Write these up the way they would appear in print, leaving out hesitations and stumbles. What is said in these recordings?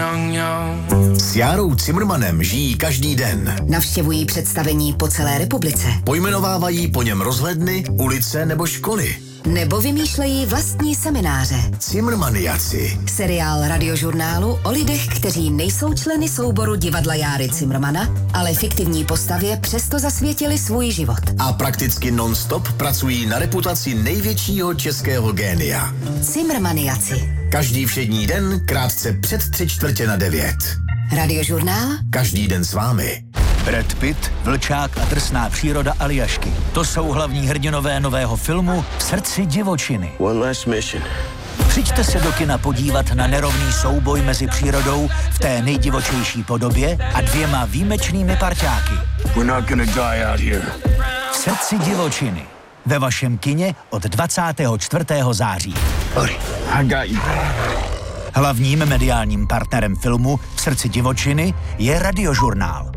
S Járou Cimrmanem žijí každý den. Navštěvují představení po celé republice. Pojmenovávají po něm rozhledny, ulice nebo školy. Nebo vymýšlejí vlastní semináře. Cimrmaniaci. Seriál radiožurnálu o lidech, kteří nejsou členy souboru divadla Járy Cimrmana, ale fiktivní postavě přesto zasvětili svůj život. A prakticky non-stop pracují na reputaci největšího českého génia. Cimrmaniaci. Každý všední den, krátce před 8:45. Radiožurnál. Každý den s vámi. Brad Pitt, Vlčák a drsná příroda Aljašky. To jsou hlavní hrdinové nového filmu V srdci divočiny. One last mission. Přijďte se do kina podívat na nerovný souboj mezi přírodou v té nejdivočejší podobě a 2 výjimečnými parťáky. We're not gonna die out here. V srdci divočiny. Ve vašem kině od 24. září. Buddy, I got you. Hlavním mediálním partnerem filmu V srdci divočiny je Radiožurnál.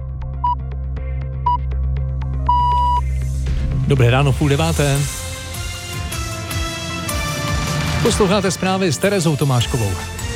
Dobré ráno, 8:30. Posloucháte zprávy s Terezou Tomáškovou.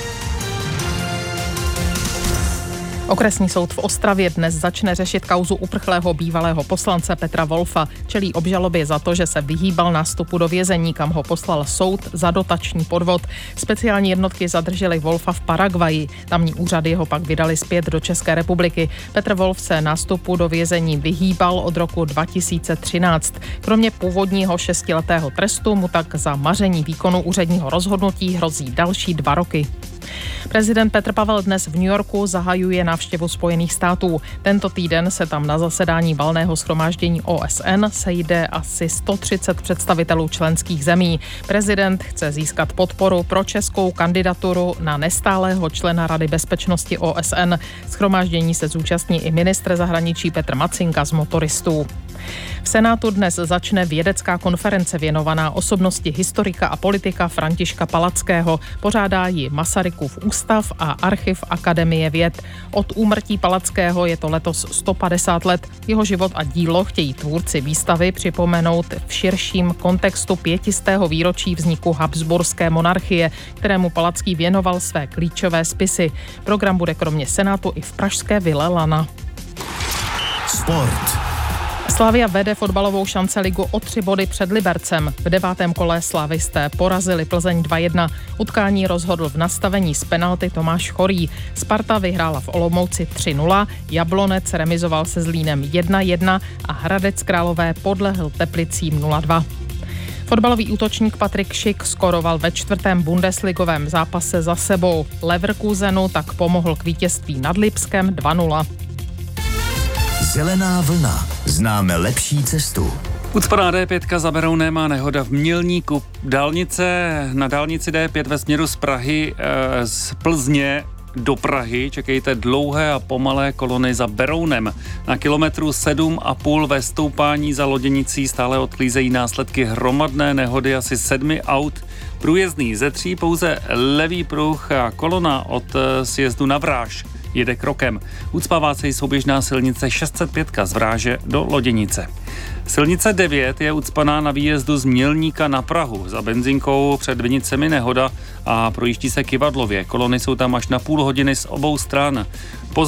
Okresní soud v Ostravě dnes začne řešit kauzu uprchlého bývalého poslance Petra Wolfa. Čelí obžalobě za to, že se vyhýbal nástupu do vězení, kam ho poslal soud za dotační podvod. Speciální jednotky zadržely Wolfa v Paraguayi. Tamní úřady ho pak vydali zpět do České republiky. Petr Wolf se nástupu do vězení vyhýbal od roku 2013. Kromě původního 6letého trestu mu tak za maření výkonu úředního rozhodnutí hrozí další 2 roky. Prezident Petr Pavel dnes v New Yorku zahajuje návštěvu Spojených států. Tento týden se tam na zasedání valného shromáždění OSN sejde asi 130 představitelů členských zemí. Prezident chce získat podporu pro českou kandidaturu na nestálého člena Rady bezpečnosti OSN. Shromáždění se zúčastní i ministr zahraničí Petr Macinka z Motoristů. V Senátu dnes začne vědecká konference věnovaná osobnosti historika a politika Františka Palackého. Pořádá ji Masarykův ústav a archiv Akademie věd. Od úmrtí Palackého je to letos 150 let. Jeho život a dílo chtějí tvůrci výstavy připomenout v širším kontextu 500. výročí vzniku Habsburské monarchie, kterému Palacký věnoval své klíčové spisy. Program bude kromě Senátu i v pražské Vile Lana. Sport. Slavia vede fotbalovou šanceligu o 3 body před Libercem. V 9. kole slávisté porazili Plzeň 2-1. Utkání rozhodl v nastavení z penalty Tomáš Chorý. Sparta vyhrála v Olomouci 3-0, Jablonec remizoval se Zlínem 1-1 a Hradec Králové podlehl Teplicím 0-2. Fotbalový útočník Patrik Schick skoroval ve 4. bundesligovém zápase za sebou. Leverkusenu tak pomohl k vítězství nad Lipskem 2-0. Zelená vlna. Známe lepší cestu. Ucpaná D5 za Berounem má nehoda v Mělníku. Na dálnici D5 ve směru z Prahy z Plzně do Prahy čekejte dlouhé a pomalé kolony za Berounem. Na kilometru 7,5 ve stoupání za Loděnicí stále odklízejí následky hromadné nehody asi 7 aut. Průjezdný ze 3 pouze levý pruh a kolona od sjezdu na Vráž jede krokem. Ucpává se i souběžná silnice 605 z Vráže do Loděnice. Silnice 9 je ucpaná na výjezdu z Mělníka na Prahu. Za benzinkou před Vinicemi nehoda a projíždí se Kyvadlově. Kolony jsou tam až na půl hodiny z obou stran.